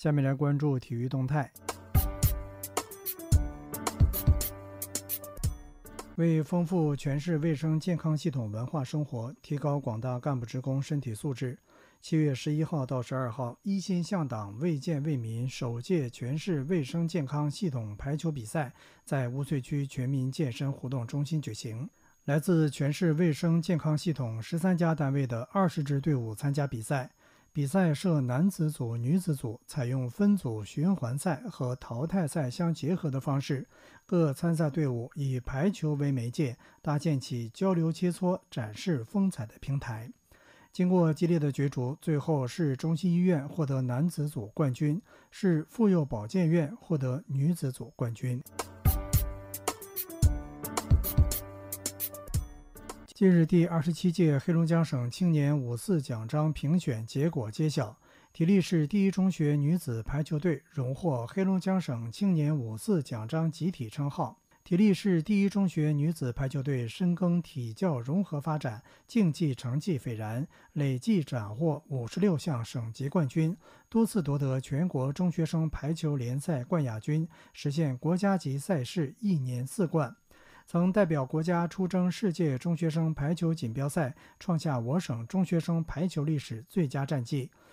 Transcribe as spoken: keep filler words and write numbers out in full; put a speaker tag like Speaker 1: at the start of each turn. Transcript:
Speaker 1: 下面来关注体育动态。为丰富全市卫生健康系统文化生活，提高广大干部职工身体素质，七月十一号到十二号，一心向党、为建为民首届全市卫生健康系统排球比赛在乌翠区全民健身活动中心举行。来自全市卫生健康系统十三家单位的二十支队伍参加比赛。比赛设男子组、女子组，采用分组循环赛和淘汰赛相结合的方式，各参赛队伍以排球为媒介，搭建起交流切磋、展示风采的平台。经过激烈的角逐，最后市中心医院获得男子组冠军，市妇幼保健院获得女子组冠军。近日，第二十七届黑龙江省青年五四奖章评选结果揭晓，体力市第一中学女子排球队荣获黑龙江省青年五四奖章集体称号。体力市第一中学女子排球队深耕体教融合发展，竞技成绩斐然，累计斩获五十六项省级冠军，多次夺得全国中学生排球联赛冠亚军，实现国家级赛事一年四冠。曾代表国家出征世界中学生排球锦标赛，创下我省中学生排球历史最佳战绩。